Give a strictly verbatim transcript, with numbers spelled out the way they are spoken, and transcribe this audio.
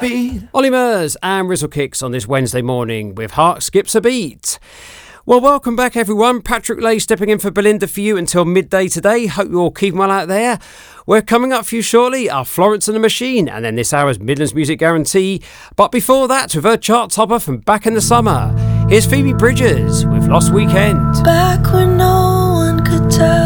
beat. Ollie Murs and Rizzle Kicks on this Wednesday morning with Heart Skips a Beat. Well, welcome back everyone. Patrick Lay stepping in for Belinda for you until midday today. Hope you're all keeping well out there. We're coming up for you shortly, our Florence and the Machine, and then this hour's Midlands Music Guarantee. But before that, with her chart topper from back in the summer, here's Phoebe Bridgers with Lost Weekend. Back when no one could tell